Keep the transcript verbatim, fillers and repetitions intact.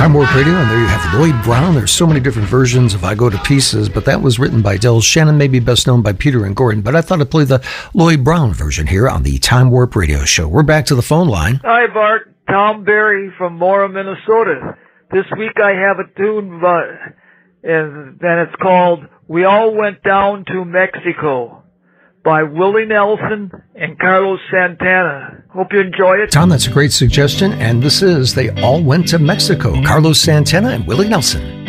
Time Warp Radio, and there you have Lloyd Brown. There's so many different versions of I Go to Pieces, but that was written by Del Shannon, maybe best known by Peter and Gordon. But I thought I'd play the Lloyd Brown version here on the Time Warp Radio Show. We're back to the phone line. Hi, Bart. Tom Berry from Mora, Minnesota. This week I have a tune, uh, and, and it's called We All Went Down to Mexico by Willie Nelson and Carlos Santana. Hope you enjoy it. Tom, that's a great suggestion, and this is They All Went to Mexico, Carlos Santana and Willie Nelson.